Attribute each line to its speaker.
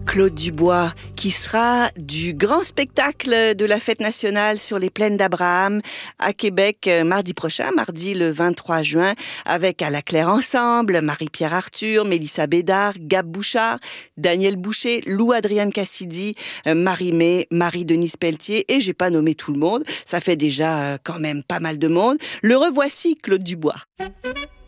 Speaker 1: Claude Dubois, qui sera du grand spectacle de la fête nationale sur les plaines d'Abraham à Québec mardi prochain, mardi le 23 juin, avec À la Claire Ensemble, Marie-Pierre Arthur, Mélissa Bédard, Gab Bouchard, Daniel Boucher, Lou-Adrienne Cassidy, Marie-Mé, Marie-Denise Pelletier, et j'ai pas nommé tout le monde, ça fait déjà quand même pas mal de monde. Le revoici, Claude Dubois.